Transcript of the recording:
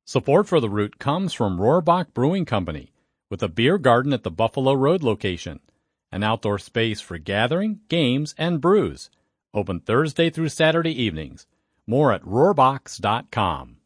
Support for the route comes from Rohrbach Brewing Company, with a beer garden at the Buffalo Road location, an outdoor space for gathering, games, and brews. Open Thursday through Saturday evenings. More at rohrbachs.com.